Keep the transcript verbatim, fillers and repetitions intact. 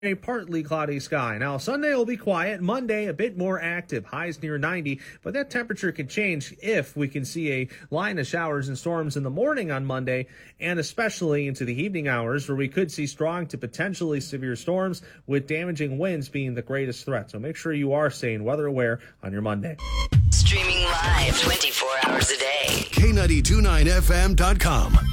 A partly cloudy sky. Now, Sunday will be quiet. Monday, a bit more active. Highs near ninety, but that temperature could change if we can see a line of showers and storms in the morning on Monday, and especially into the evening hours, where we could see strong to potentially severe storms, with damaging winds being the greatest threat. So make sure you are staying weather aware on your Monday. Streaming live twenty-four hours a day. K nine two nine F M dot com.